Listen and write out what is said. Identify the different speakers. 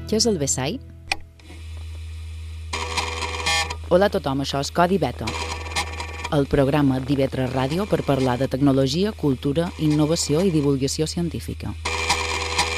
Speaker 1: Què és el BSAI? Hola a tothom, això és Codi Beta, el programa d'IV3 Ràdio per parlar de tecnologia, cultura, innovació i divulgació científica.